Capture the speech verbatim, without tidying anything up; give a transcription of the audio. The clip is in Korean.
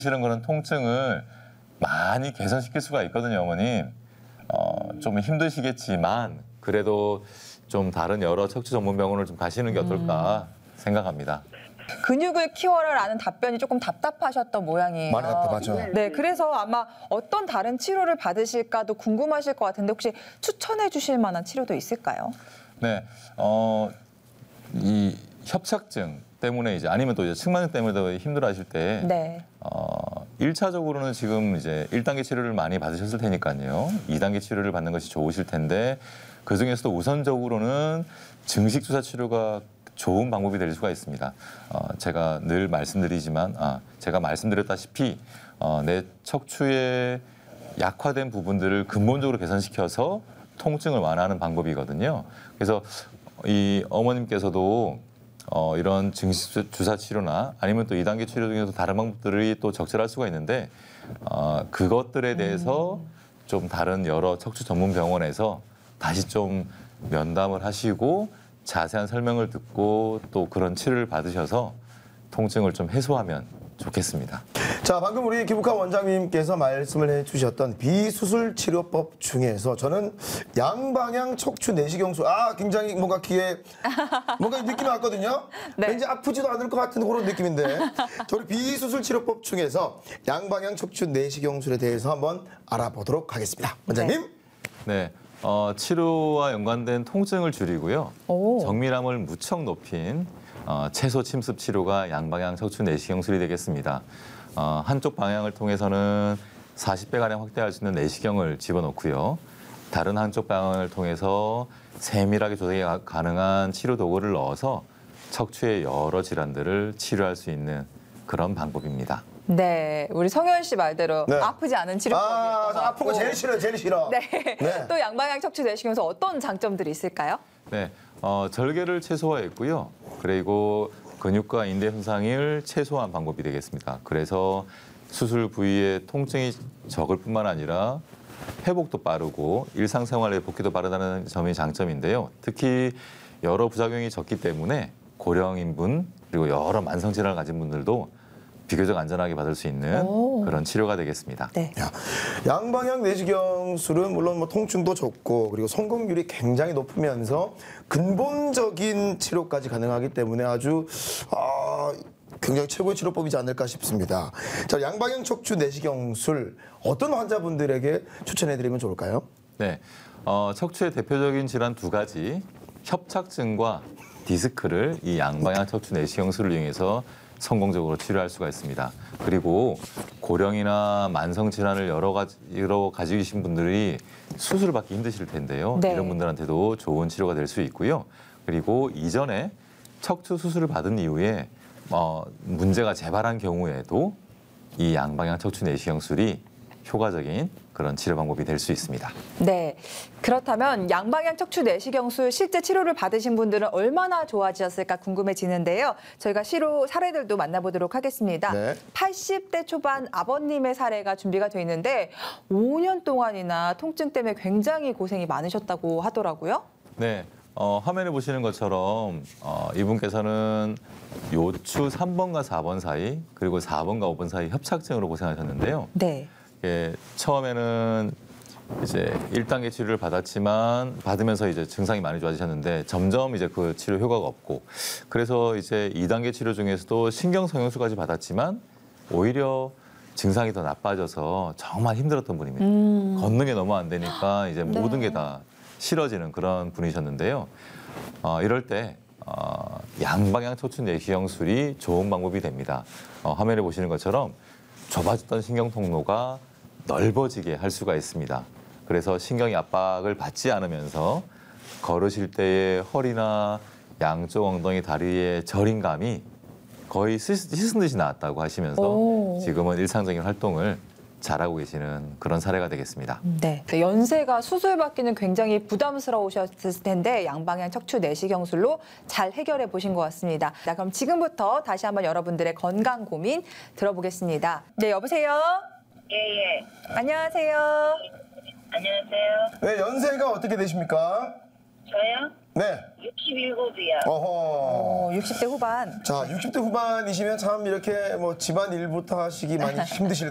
사실은 그런 통증을 많이 개선시킬 수가 있거든요, 어머님. 어, 좀 힘드시겠지만 그래도 좀 다른 여러 척추 전문 병원을 좀 가시는 게 어떨까 음. 생각합니다. 근육을 키워라라는 답변이 조금 답답하셨던 모양이에요. 많이 답답하죠. 네, 그래서 아마 어떤 다른 치료를 받으실까도 궁금하실 것 같은데 혹시 추천해 주실 만한 치료도 있을까요? 네, 어, 이 협착증 때문에 이제 아니면 또 이제 측만증 때문에 힘들어하실 때, 네. 어, 일 차적으로는 지금 이제 일 단계 치료를 많이 받으셨을 테니까요. 이 단계 치료를 받는 것이 좋으실 텐데 그 중에서도 우선적으로는 증식 주사 치료가 좋은 방법이 될 수가 있습니다. 어, 제가 늘 말씀드리지만, 아, 제가 말씀드렸다시피 어, 내 척추의 약화된 부분들을 근본적으로 개선시켜서 통증을 완화하는 방법이거든요. 그래서 이 어머님께서도 어, 이런 증식 주사 치료나 아니면 또 이 단계 치료 중에서 다른 방법들이 또 적절할 수가 있는데 어, 그것들에 대해서 음. 좀 다른 여러 척추 전문 병원에서 다시 좀 면담을 하시고 자세한 설명을 듣고 또 그런 치료를 받으셔서 통증을 좀 해소하면 좋겠습니다. 자, 방금 우리 기북한 원장님께서 말씀을 해주셨던 비수술 치료법 중에서 저는 양방향 척추 내시경술, 아, 굉장히 뭔가 귀에 뭔가 느낌이 왔거든요. 네. 왠지 아프지도 않을 것 같은 그런 느낌인데 저희 비수술 치료법 중에서 양방향 척추 내시경술에 대해서 한번 알아보도록 하겠습니다. 원장님. 네. 네. 어, 치료와 연관된 통증을 줄이고요. 오. 정밀함을 무척 높인 어, 채소 침습 치료가 양방향 척추 내시경술이 되겠습니다. 어, 한쪽 방향을 통해서는 사십 배가량 확대할 수 있는 내시경을 집어넣고요. 다른 한쪽 방향을 통해서 세밀하게 조작이 가능한 치료 도구를 넣어서 척추의 여러 질환들을 치료할 수 있는 그런 방법입니다. 네, 우리 성현 씨 말대로 네. 아프지 않은 치료법이었던 아, 아픈 거 제일 싫어요, 제일 싫어. 네. 네. 또 양방향 척추 내시경에서 어떤 장점들이 있을까요? 네, 어, 절개를 최소화했고요. 그리고 근육과 인대 손상을 최소화한 방법이 되겠습니다. 그래서 수술 부위의 통증이 적을 뿐만 아니라 회복도 빠르고 일상생활에 복귀도 빠르다는 점이 장점인데요. 특히 여러 부작용이 적기 때문에 고령인 분 그리고 여러 만성 질환을 가진 분들도 비교적 안전하게 받을 수 있는 오. 그런 치료가 되겠습니다. 네. 야, 양방향 내시경술은 물론 뭐 통증도 적고 그리고 성공률이 굉장히 높으면서 근본적인 치료까지 가능하기 때문에 아주 아, 굉장히 최고의 치료법이지 않을까 싶습니다. 자, 양방향 척추 내시경술 어떤 환자분들에게 추천해드리면 좋을까요? 네, 어, 척추의 대표적인 질환 두 가지, 협착증과 디스크를 이 양방향 척추 내시경술을 이용해서 성공적으로 치료할 수가 있습니다. 그리고 고령이나 만성 질환을 여러 가지 여러 가지고 계신 분들이 수술을 받기 힘드실 텐데요. 네. 이런 분들한테도 좋은 치료가 될 수 있고요. 그리고 이전에 척추 수술을 받은 이후에 어, 문제가 재발한 경우에도 이 양방향 척추 내시경술이 효과적인 그런 치료 방법이 될 수 있습니다. 네, 그렇다면 양방향 척추 내시경술 실제 치료를 받으신 분들은 얼마나 좋아지셨을까 궁금해지는데요. 저희가 치료 사례들도 만나보도록 하겠습니다. 네. 팔십 대 초반 아버님의 사례가 준비가 돼 있는데 오 년 동안이나 통증 때문에 굉장히 고생이 많으셨다고 하더라고요. 네. 어, 화면에 보시는 것처럼 어, 이분께서는 요추 삼 번과 사 번 사이 그리고 사 번과 오 번 사이 협착증으로 고생하셨는데요. 네. 예, 처음에는 이제 일 단계 치료를 받았지만 받으면서 이제 증상이 많이 좋아지셨는데 점점 이제 그 치료 효과가 없고 그래서 이제 이 단계 치료 중에서도 신경 성형수까지 받았지만 오히려 증상이 더 나빠져서 정말 힘들었던 분입니다. 음. 걷는 게 너무 안 되니까 이제 네. 모든 게 다 싫어지는 그런 분이셨는데요. 어, 이럴 때 어, 양방향 척추 내시경술이 좋은 방법이 됩니다. 어, 화면에 보시는 것처럼 좁아졌던 신경 통로가 넓어지게 할 수가 있습니다. 그래서 신경이 압박을 받지 않으면서 걸으실 때의 허리나 양쪽 엉덩이 다리의 저림감이 거의 씻은 듯이 나았다고 하시면서 오. 지금은 일상적인 활동을 잘하고 계시는 그런 사례가 되겠습니다. 네. 연세가 수술받기는 굉장히 부담스러우셨을 텐데 양방향 척추 내시경술로 잘 해결해 보신 것 같습니다. 자, 그럼 지금부터 다시 한번 여러분들의 건강 고민 들어보겠습니다. 네, 여보세요? 예, 예. 안녕하세요. 안녕하세요. 네, 연세가 어떻게 되십니까? 저요? 네. 육십일곱이요. 어허. 어, 육십 대 후반. 자, 육십 대 후반이시면 참 이렇게 뭐 집안 일부터 하시기 많이 힘드실